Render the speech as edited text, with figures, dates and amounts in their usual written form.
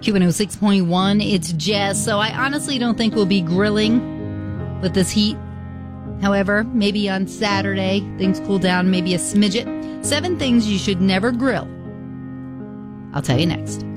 Q106.1, it's Jess. So I honestly don't think we'll be grilling with this heat. However, maybe on Saturday, things cool down maybe a smidget. 7 things you should never grill. I'll tell you next.